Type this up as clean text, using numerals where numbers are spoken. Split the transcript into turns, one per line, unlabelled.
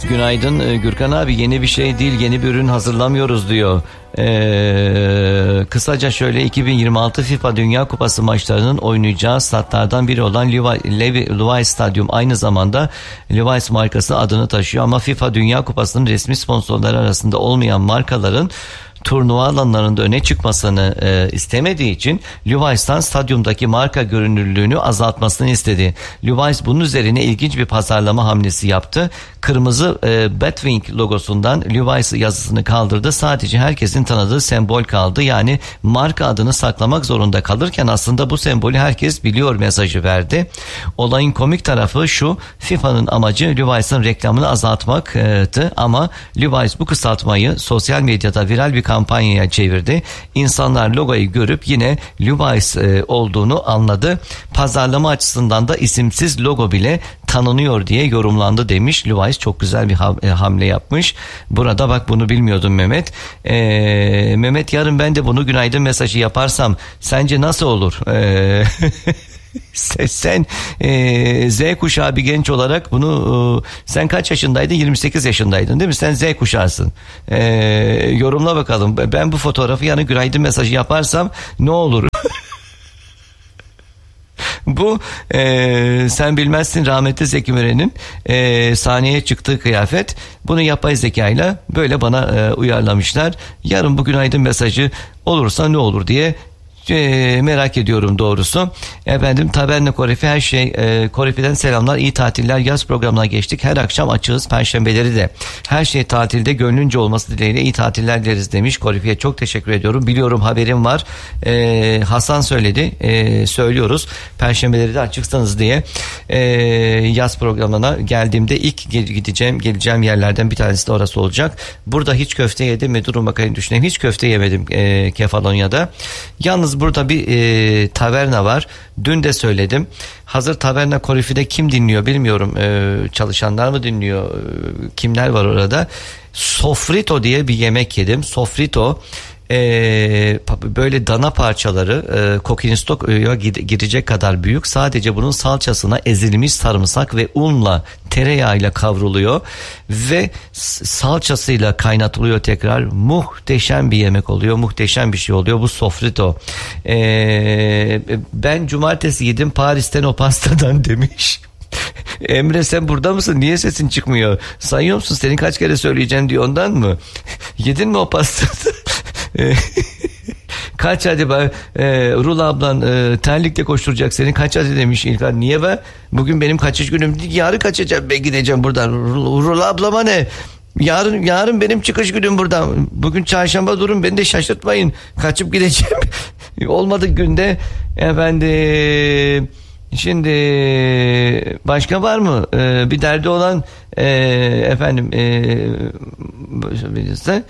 Günaydın Gürkan abi, yeni bir şey değil, yeni bir ürün hazırlamıyoruz diyor. Kısaca şöyle, 2026 FIFA Dünya Kupası maçlarının oynayacağı statlardan biri olan Levi's Stadyum aynı zamanda Levi's markası adını taşıyor ama FIFA Dünya Kupası'nın resmi sponsorları arasında olmayan markaların turnuva alanlarında öne çıkmasını istemediği için Levi's'tan stadyumdaki marka görünürlüğünü azaltmasını istedi. Levi's bunun üzerine ilginç bir pazarlama hamlesi yaptı. Kırmızı Batwing logosundan Levi's yazısını kaldırdı. Sadece herkesin tanıdığı sembol kaldı. Yani marka adını saklamak zorunda kalırken aslında bu sembolü herkes biliyor mesajı verdi. Olayın komik tarafı şu: FIFA'nın amacı Levi's'ın reklamını azaltmaktı ama Levi's bu kısaltmayı sosyal medyada viral bir kampanyaya çevirdi. İnsanlar logoyu görüp yine Levi's olduğunu anladı. Pazarlama açısından da isimsiz logo bile tanınıyor diye yorumlandı demiş. Levi's çok güzel bir hamle yapmış. Burada bak, bunu bilmiyordum Mehmet. Mehmet, yarın ben de bunu günaydın mesajı yaparsam sence nasıl olur? Sen Z kuşağı bir genç olarak bunu, sen kaç yaşındaydın? 28 yaşındaydın değil mi? Sen Z kuşağısın. Yorumla bakalım. Ben bu fotoğrafı yani günaydın mesajı yaparsam ne olur? Bu sen bilmezsin rahmetli Zeki Müren'in sahneye çıktığı kıyafet. Bunu yapay zekayla böyle bana uyarlamışlar. Yarın bu günaydın mesajı olursa ne olur diye merak ediyorum doğrusu. Efendim, Taverna Korefi, her şey Korefi'den selamlar, iyi tatiller, yaz programına geçtik, her akşam açığız, perşembeleri de her şey tatilde, gönlünce olması dileğiyle iyi tatiller deriz demiş. Korefi'ye çok teşekkür ediyorum. Biliyorum, haberim var, Hasan söyledi, söylüyoruz perşembeleri de açıksanız diye. Yaz programına geldiğimde ilk geleceğim yerlerden bir tanesi de orası olacak. Burada hiç köfte yedim mi? Durun bakayım, düşüneyim. Hiç köfte yemedim Kefalonya'da. Yalnız burada bir taverna var. Dün de söyledim. Hazır Taverna Korefi'de kim dinliyor bilmiyorum. Çalışanlar mı dinliyor? Kimler var orada? Sofrito diye bir yemek yedim. Sofrito böyle dana parçaları kokinistok'a girecek kadar büyük. Sadece bunun salçasına ezilmiş sarımsak ve unla, tereyağıyla kavruluyor ve salçasıyla kaynatılıyor tekrar. Muhteşem bir yemek oluyor. Muhteşem bir şey oluyor bu sofrito. Ben cumartesi yedim Paris'ten o pastadan demiş. Emre, sen burada mısın? Niye sesin çıkmıyor? Sayıyor musun? Senin kaç kere söyleyeceğim diyor, ondan mı? Yedin mi o pastayı? Kaç hadi be, Rula ablan terlikle koşturacak seni, kaç hadi demiş İlkan. Niye be? Bugün benim kaçış günüm, yarın kaçacağım, ben gideceğim buradan. Rula ablama ne? Yarın benim çıkış günüm buradan. Bugün çarşamba, durun beni de şaşırtmayın. Kaçıp gideceğim. Olmadı günde efendim. Şimdi başka var mı? Bir derdi olan efendim bilirse